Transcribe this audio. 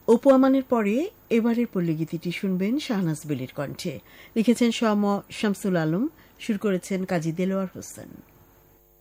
অপু আমানের পরে এবারের পল্লীগীতিটি শুনবেন শাহনাজ বিলির কণ্ঠে। লিখেছেন শামসুল আলম, সুর করেছেন কাজী দেলোয়ার হোসেন।